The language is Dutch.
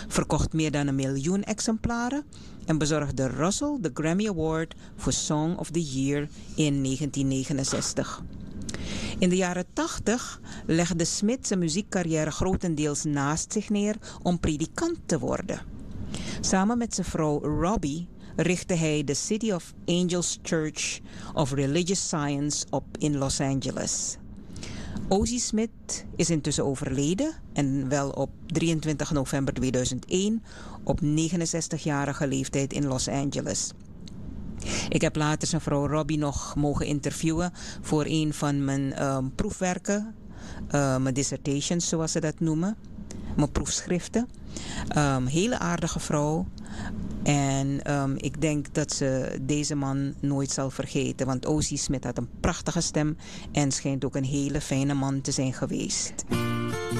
verkocht meer dan 1 miljoen exemplaren en bezorgde Russell de Grammy Award voor Song of the Year in 1969. In de jaren 80 legde Smith zijn muziekcarrière grotendeels naast zich neer om predikant te worden. Samen met zijn vrouw Robbie richtte hij de City of Angels Church of Religious Science op in Los Angeles. Ozzie Smith is intussen overleden en wel op 23 november 2001 op 69-jarige leeftijd in Los Angeles. Ik heb later zijn vrouw Robbie nog mogen interviewen voor een van mijn proefwerken, mijn dissertations zoals ze dat noemen, mijn proefschriften. Hele aardige vrouw. En ik denk dat ze deze man nooit zal vergeten. Want Ozzie Smith had een prachtige stem en schijnt ook een hele fijne man te zijn geweest.